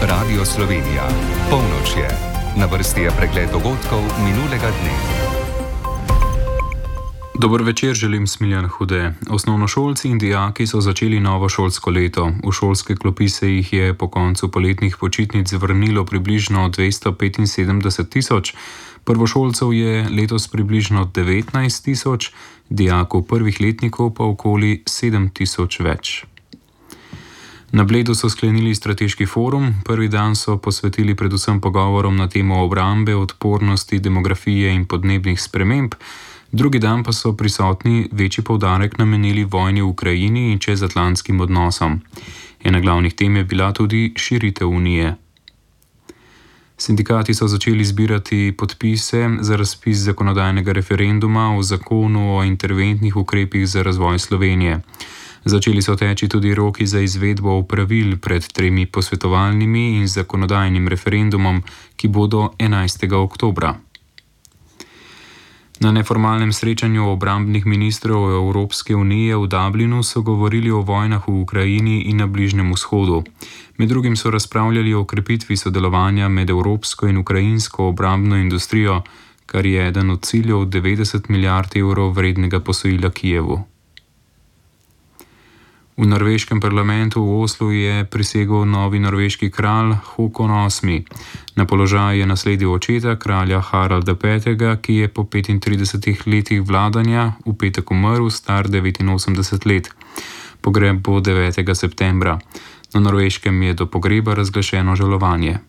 Radio Slovenija. Polnoč je. Na vrsti je pregled dogodkov minulega dne. Dober večer, želim Smiljan Hude. Osnovnošolci in dijaki so začeli novo šolsko leto. V šolske klopi se jih je po koncu poletnih počitnic vrnilo približno 275 tisoč, prvošolcev je letos približno 19 tisoč, dijakov prvih letnikov pa okoli 7 tisoč več. Na Bledu so sklenili strateški forum. Prvi dan so posvetili predvsem pogovorom na temo obrambe, odpornosti, demografije in podnebnih sprememb. Drugi dan pa so prisotni večji poudarek namenili vojni v Ukrajini in čezatlantskim odnosom. Ena glavnih tem je bila tudi širitev unije. Sindikati so začeli zbirati podpise za razpis zakonodajnega referenduma o zakonu o interventnih ukrepih za razvoj Slovenije. Začeli so teči tudi roki za izvedbo opravil pred 3 posvetovalnimi in zakonodajnim referendumom, ki bodo 11. oktobra. Na neformalnem srečanju obrambnih ministrov Evropske unije v Dublinu so govorili o vojnah v Ukrajini in na Bližnjem vzhodu. Med drugim so razpravljali o krepitvi sodelovanja med evropsko in ukrajinsko obrambno industrijo, kar je eden od ciljev 90 milijard evrov vrednega posojila Kijevu. V norveškem parlamentu v Oslu je prisegel novi norveški kralj Håkon VIII. Na položaj je nasledil očeta, kralja Haralda V., ki je po 35 letih vladanja v petek umrl, star 89 let. Pogreb bo 9. septembra. Na Norveškem je do pogreba razglašeno žalovanje.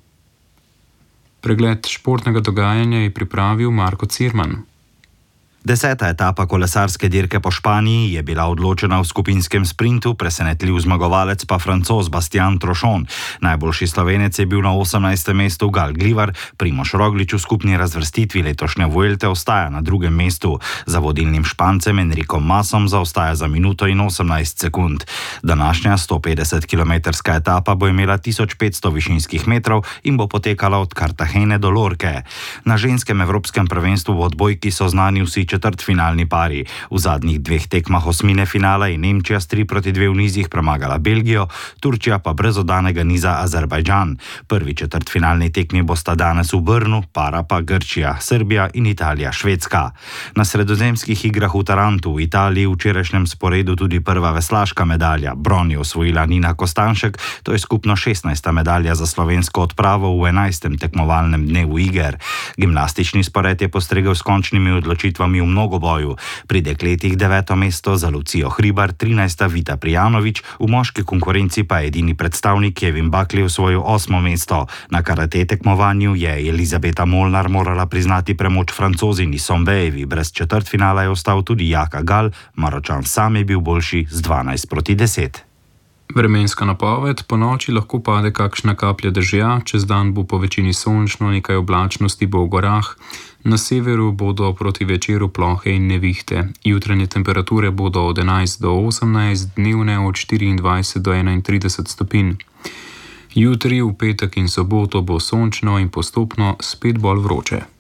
Pregled športnega dogajanja je pripravil Marko Cirman. 10. etapa kolesarske dirke po Španiji je bila odločena v skupinskem sprintu, presenetljiv zmagovalec pa Francoz Bastian Trochon. Najboljši Slovenec je bil na 18. mestu Gal Glivar, Primož Roglič v skupni razvrstitvi letošnje Vuelte ostaja na 2. mestu. Za vodilnim Špancem Enricom Masom zaostaja za minuto in 18 sekund. Današnja 150-kilometrska etapa bo imela 1500 višinskih metrov in bo potekala od Cartagene do Lorke. Na ženskem evropskem prvenstvu v odbojki so znani vsi četrtfinalni pari. V zadnjih 2 tekmah osmine finala je Nemčija s 3-2 v nizih premagala Belgijo, Turčija pa brez oddanega niza Azerbajdžan. Prvi četrtfinalni tekmi bosta danes v Brnu, para pa Grčija, Srbija in Italija, Švedska. Na sredozemskih igrah v Tarantu v Italiji v včerajšnjem sporedu tudi prva veslaška medalja. Bron je osvojila Nina Kostanšek, to je skupno 16. medalja za slovensko odpravo v 11. tekmovalnem dnevu iger. Gimnastični spored je postregel s končnimi odločitvami v mnogoboju. Pri dekletih 9. mesto za Lucijo Hribar, 13. Vita Prijanović, v moški konkurenci pa edini predstavnik Kevin Buckley osvojil 8. mesto. Na karate tekmovanju je Elizabeta Molnar morala priznati premoč Francozini Sombejevi. Brez četrtfinala je ostal tudi Jaka Gal, Maročan sam je bil boljši z 12-10. Vremenska napoved: po noči lahko pade kakšna kaplja dežja, čez dan bo po večini sončno, nekaj oblačnosti bo v gorah, na severu bodo proti večeru plohe in nevihte. Jutranje temperature bodo od 11 do 18, dnevne od 24 do 31 stopinj. Jutri, v petek in soboto bo sončno in postopno spet bolj vroče.